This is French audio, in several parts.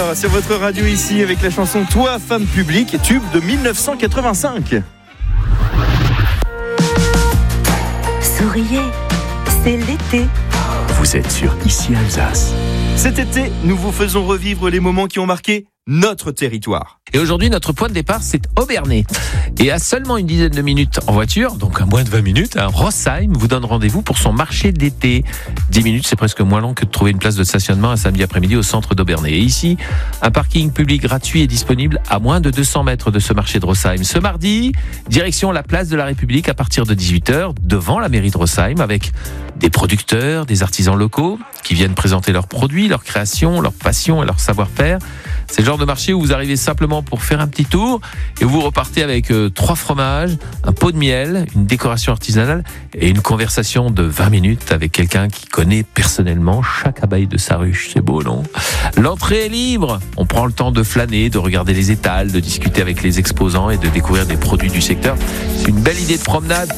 Bieber sur votre radio ici avec la chanson Toi, femme publique, tube de 1985. Souriez, c'est l'été. Vous êtes sur Ici Alsace. Cet été, nous vous faisons revivre les moments qui ont marqué notre territoire. Et aujourd'hui, notre point de départ, c'est Obernai. Et à seulement une dizaine de minutes en voiture, donc à moins de 20 minutes, Rossheim vous donne rendez-vous pour son marché d'été. 10 minutes, c'est presque moins long que de trouver une place de stationnement un samedi après-midi au centre d'Obernai. Et ici, un parking public gratuit est disponible à moins de 200 mètres de ce marché de Rossheim. Ce mardi, direction la place de la République à partir de 18h, devant la mairie de Rossheim, avec des producteurs, des artisans locaux qui viennent présenter leurs produits, leurs créations, leur passion et leur savoir-faire. C'est le genre de marché où vous arrivez simplement pour faire un petit tour et vous repartez avec 3 fromages, un pot de miel, une décoration artisanale et une conversation de 20 minutes avec quelqu'un qui connaît personnellement chaque abeille de sa ruche. C'est beau, non ? L'entrée est libre. On prend le temps de flâner, de regarder les étals, de discuter avec les exposants et de découvrir des produits du secteur. C'est une belle idée de promenade.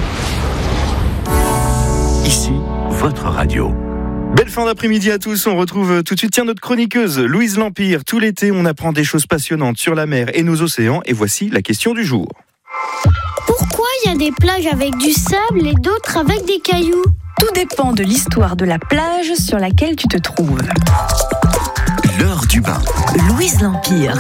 Ici, votre radio. Belle fin d'après-midi à tous, on retrouve tout de suite notre chroniqueuse Louise Lampire. Tout l'été, on apprend des choses passionnantes sur la mer et nos océans et voici la question du jour. Pourquoi il y a des plages avec du sable et d'autres avec des cailloux ? Tout dépend de l'histoire de la plage sur laquelle tu te trouves. L'heure du bain. Louise Lampire.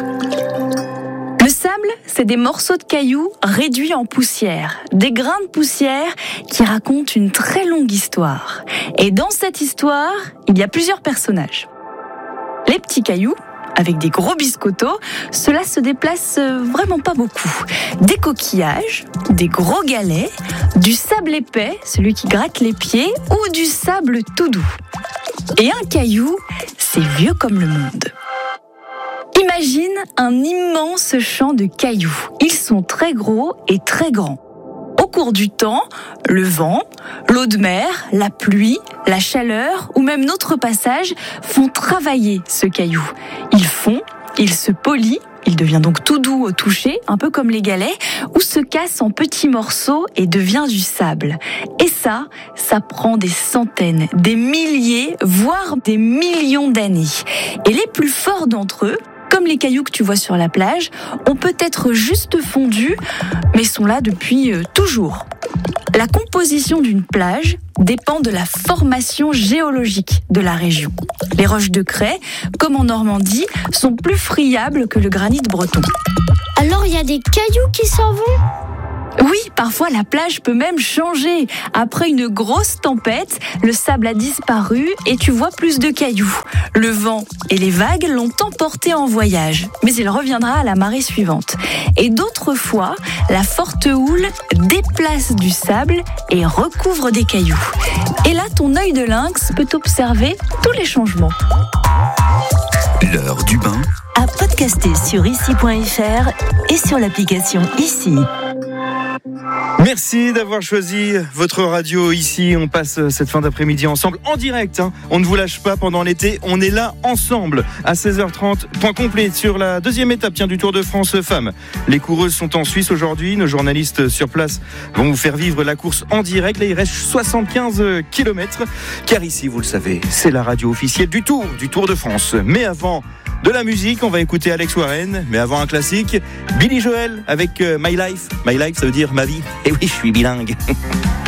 Le sable, c'est des morceaux de cailloux réduits en poussière, des grains de poussière qui racontent une très longue histoire. Et dans cette histoire, il y a plusieurs personnages. Les petits cailloux, avec des gros biscottos, cela se déplace vraiment pas beaucoup. Des coquillages, des gros galets, du sable épais, celui qui gratte les pieds, ou du sable tout doux. Et un caillou, c'est vieux comme le monde. Imagine un immense champ de cailloux. Ils sont très gros et très grands. Au cours du temps, le vent, l'eau de mer, la pluie, la chaleur ou même notre passage font travailler ce caillou. Il fond, il se polit, il devient donc tout doux au toucher, un peu comme les galets, ou se casse en petits morceaux et devient du sable. Et ça prend des centaines, des milliers, voire des millions d'années. Et les plus forts d'entre eux, comme les cailloux que tu vois sur la plage, ont peut-être juste fondu, mais sont là depuis toujours. La composition d'une plage dépend de la formation géologique de la région. Les roches de craie, comme en Normandie, sont plus friables que le granit breton. Alors il y a des cailloux qui s'en vont ? Oui, parfois la plage peut même changer. Après une grosse tempête, le sable a disparu et tu vois plus de cailloux. Le vent et les vagues l'ont emporté en voyage, mais il reviendra à la marée suivante. Et d'autres fois, la forte houle déplace du sable et recouvre des cailloux. Et là, ton œil de lynx peut observer tous les changements. L'heure du bain. À podcaster sur ici.fr et sur l'application Ici. Merci d'avoir choisi votre radio ici. On passe cette fin d'après-midi ensemble en direct. On ne vous lâche pas pendant l'été. On est là ensemble à 16h30. Point complet sur la deuxième étape du Tour de France Femmes. Les coureuses sont en Suisse aujourd'hui. Nos journalistes sur place vont vous faire vivre la course en direct. Là, il reste 75 km. Car ici, vous le savez, c'est la radio officielle du Tour de France. Mais avant de la musique, on va écouter Alex Warren, mais avant un classique, Billy Joel avec My Life. My Life, ça veut dire ma vie. Et oui, je suis bilingue.